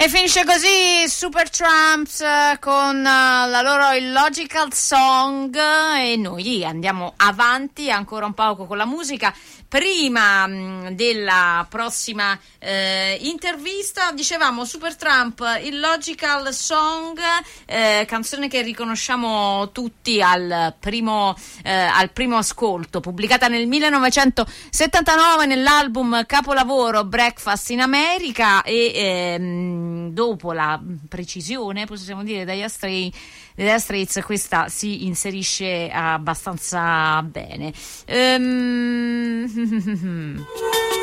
E finisce così Supertramp con la loro Illogical Song, e noi andiamo avanti ancora un poco con la musica. Prima della prossima intervista dicevamo Supertramp, Illogical Song, canzone che riconosciamo tutti al primo ascolto, pubblicata nel 1979 nell'album capolavoro Breakfast in America, e dopo la precisione, possiamo dire, dagli Straits, questa si inserisce abbastanza bene.